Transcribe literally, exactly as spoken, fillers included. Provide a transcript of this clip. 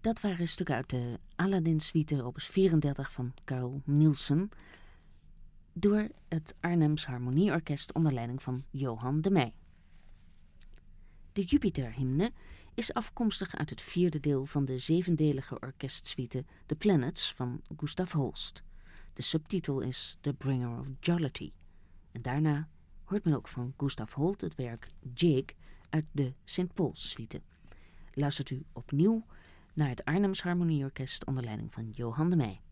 Dat waren stukken uit de Aladdin-suite opus vierendertig van Carl Nielsen door het Arnhems Harmonieorkest onder leiding van Johan de Meij. De Jupiter-hymne is afkomstig uit het vierde deel van de zevendelige orkestsuite The Planets van Gustav Holst. De subtitel is The Bringer of Jollity. En daarna hoort men ook van Gustav Holst het werk Jake uit de Saint Paul's-suite. Luistert u opnieuw naar het Arnhems Harmonieorkest onder leiding van Johan de Meij.